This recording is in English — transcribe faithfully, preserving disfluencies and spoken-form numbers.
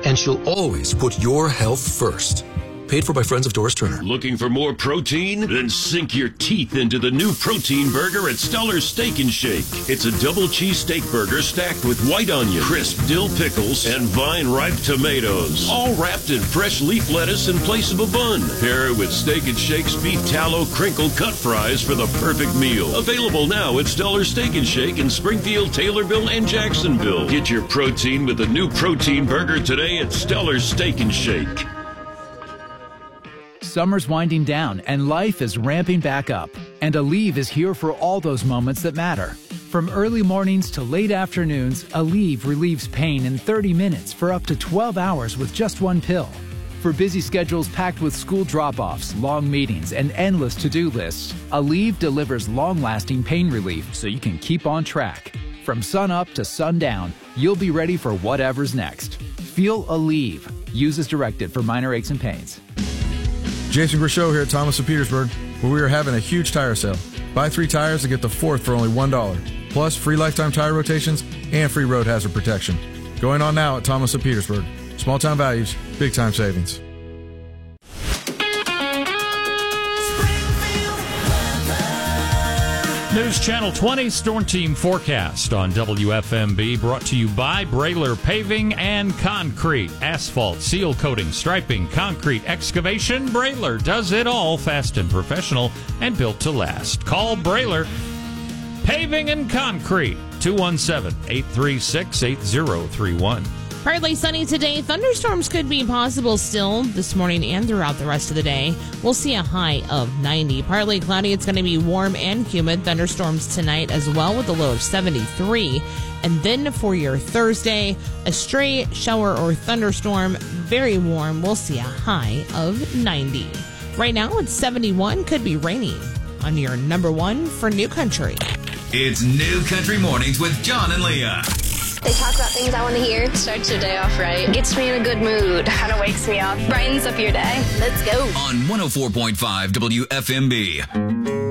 and she'll always put your health first. Paid for by Friends of Doris Turner. Looking for more protein? Then sink your teeth into the new protein burger at Stellar Steak and Shake. It's a double cheese steak burger stacked with white onion, crisp dill pickles, and vine-ripe tomatoes. All wrapped in fresh leaf lettuce in place of a bun. Pair it with Steak and Shake's beef tallow crinkle cut fries for the perfect meal. Available now at Stellar Steak and Shake in Springfield, Taylorville, and Jacksonville. Get your protein with the new protein burger today at Stellar Steak and Shake. Summer's winding down and life is ramping back up. And Aleve is here for all those moments that matter. From early mornings to late afternoons, Aleve relieves pain in thirty minutes for up to twelve hours with just one pill. For busy schedules packed with school drop-offs, long meetings, and endless to-do lists, Aleve delivers long-lasting pain relief so you can keep on track. From sun up to sundown, you'll be ready for whatever's next. Feel Aleve. Use as directed for minor aches and pains. Jason Grishow here at Thomas of Petersburg, where we are having a huge tire sale. Buy three tires and get the fourth for only one dollar. Plus, free lifetime tire rotations and free road hazard protection. Going on now at Thomas of Petersburg. Small town values, big time savings. News Channel twenty Storm Team Forecast on W F M B, brought to you by Brailer Paving and Concrete. Asphalt, seal coating, striping, concrete, excavation. Brailer does it all, fast and professional, and built to last. Call Brailer Paving and Concrete, two one seven, eight three six, eight zero three one. Partly sunny today. Thunderstorms could be possible still this morning and throughout the rest of the day. We'll see a high of ninety. Partly cloudy. It's going to be warm and humid. Thunderstorms tonight as well with a low of seventy-three. And then for your Thursday, a stray shower or thunderstorm. Very warm. We'll see a high of ninety. Right now it's seventy-one. Could be rainy on your number one for New Country. It's New Country Mornings with John and Leah. They talk about things I want to hear. Starts your day off right. Gets me in a good mood. Kind of wakes me up. Brightens up your day. Let's go. On one oh four point five W F M B.